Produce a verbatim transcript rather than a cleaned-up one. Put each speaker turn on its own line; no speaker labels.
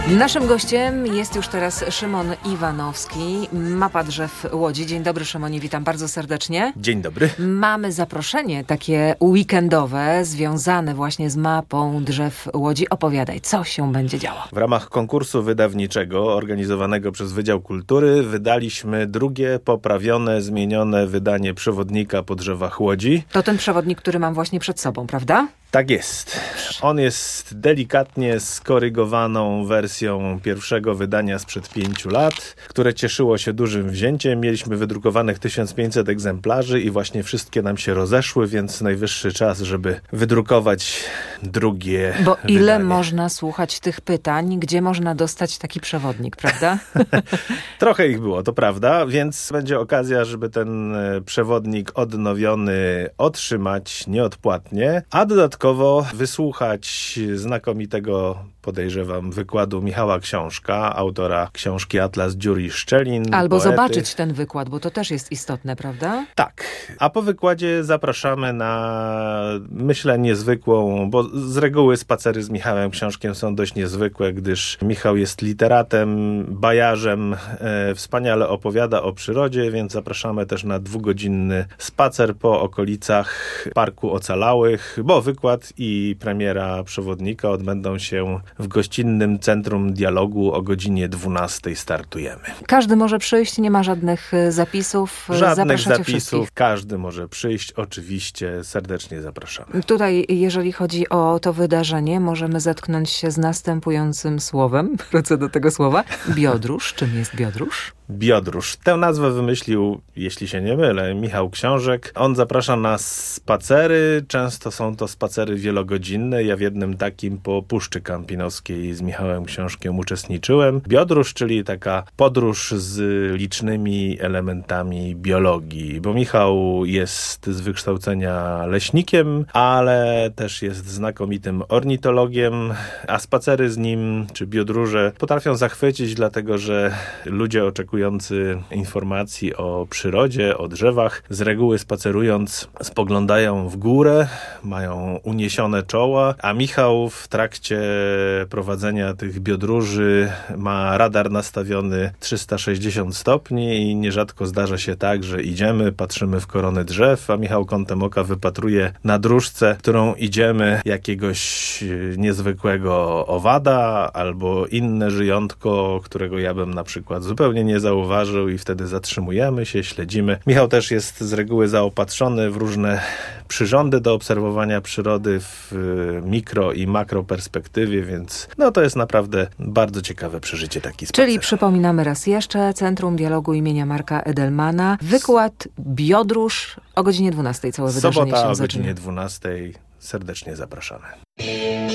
Naszym gościem jest już teraz Szymon Iwanowski, Mapa Drzew Łodzi. Dzień dobry, Szymonie, witam bardzo serdecznie.
Dzień dobry.
Mamy zaproszenie takie weekendowe związane właśnie z Mapą Drzew Łodzi. Opowiadaj, co się będzie działo?
W ramach konkursu wydawniczego organizowanego przez Wydział Kultury wydaliśmy drugie, poprawione, zmienione wydanie przewodnika po drzewach Łodzi.
To ten przewodnik, który mam właśnie przed sobą, prawda?
Tak jest. On jest delikatnie skorygowaną wersją pierwszego wydania sprzed pięciu lat, które cieszyło się dużym wzięciem. Mieliśmy wydrukowanych tysiąc pięćset egzemplarzy i właśnie wszystkie nam się rozeszły, więc najwyższy czas, żeby wydrukować drugie
Bo
wydanie.
ile można słuchać tych pytań, gdzie można dostać taki przewodnik, prawda?
Trochę ich było, to prawda, więc będzie okazja, żeby ten przewodnik odnowiony otrzymać nieodpłatnie, a dodatkowo wysłuchać znakomitego, podejrzewam, wykładu Michała Książka, autora książki Atlas Dziur i Szczelin.
Albo
poety.
zobaczyć ten wykład, bo to też jest istotne, prawda?
Tak. A po wykładzie zapraszamy na, myślę, niezwykłą, bo z reguły spacery z Michałem Książkiem są dość niezwykłe, gdyż Michał jest literatem, bajarzem, e, wspaniale opowiada o przyrodzie, więc zapraszamy też na dwugodzinny spacer po okolicach Parku Ocalałych, bo wykład i premiera przewodnika odbędą się w gościnnym Centrum Dialogu o godzinie dwunastej startujemy.
Każdy może przyjść, nie ma żadnych zapisów.
Żadnych
Zapraszacie
zapisów,
wszystkich.
każdy może przyjść, oczywiście serdecznie zapraszamy.
Tutaj, jeżeli chodzi o to wydarzenie, możemy zetknąć się z następującym słowem, wrócę do tego słowa, biodrusz. Czym jest biodrusz?
Biodrusz. Tę nazwę wymyślił, jeśli się nie mylę, Michał Książek. On zaprasza na spacery, często są to spacery wielogodzinne. Ja w jednym takim po Puszczy Kampinoskiej z Michałem Książkiem uczestniczyłem. Biodrusz, czyli taka podróż z licznymi elementami biologii, bo Michał jest z wykształcenia leśnikiem, ale też jest znakomitym ornitologiem, a spacery z nim, czy biodróże, potrafią zachwycić, dlatego że ludzie oczekujący informacji o przyrodzie, o drzewach, z reguły spacerując spoglądają w górę, mają uniesione czoła, a Michał w trakcie prowadzenia tych biodróży ma radar nastawiony trzysta sześćdziesiąt stopni i nierzadko zdarza się tak, że idziemy, patrzymy w korony drzew, a Michał kątem oka wypatruje na dróżce, którą idziemy, jakiegoś niezwykłego owada albo inne żyjątko, którego ja bym na przykład zupełnie nie zauważył i wtedy zatrzymujemy się, śledzimy. Michał też jest z reguły zaopatrzony w różne przyrządy do obserwowania przyrody w mikro i makro perspektywie, więc no to jest naprawdę bardzo ciekawe przeżycie taki spacer.
Czyli przypominamy raz jeszcze, Centrum Dialogu imienia Marka Edelmana. Wykład Biodrusz o godzinie dwunastej. Całe wydarzenie
Sobota
się
o
zaczyna.
godzinie dwunastej. Serdecznie zapraszamy.